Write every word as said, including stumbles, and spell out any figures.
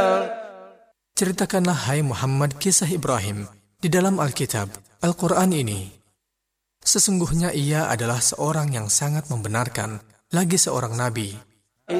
Ceritakanlah, hai Muhammad, kisah Ibrahim di dalam Alkitab, Al-Quran ini. Sesungguhnya ia adalah seorang yang sangat membenarkan, lagi seorang nabi.